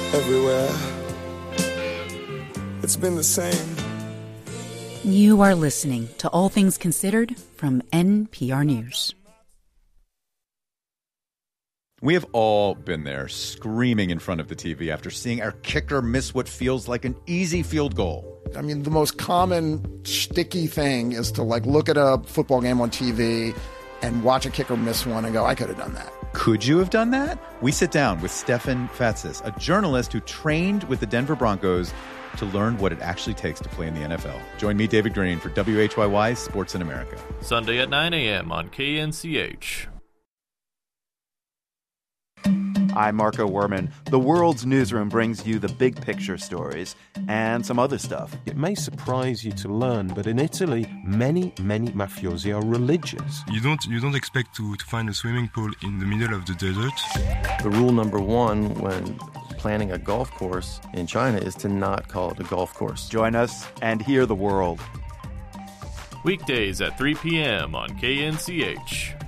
everywhere. It's been the same. You are listening to All Things Considered from NPR News. We have all been there, screaming in front of the TV after seeing our kicker miss what feels like an easy field goal. I mean, the most common sticky thing is to look at a football game on TV and watch a kicker miss one and go, I could have done that. Could you have done that? We sit down with Stefan Fatsis, a journalist who trained with the Denver Broncos to learn what it actually takes to play in the NFL. Join me, David Green, for WHYY Sports in America. Sunday at 9 a.m. on KNCH. I'm Marco Werman. The World's Newsroom brings you the big picture stories and some other stuff. It may surprise you to learn, but in Italy, many mafiosi are religious. You don't expect to find a swimming pool in the middle of the desert. The rule number one when planning a golf course in China is to not call it a golf course. Join us and hear the world. Weekdays at 3 p.m. on KNCH.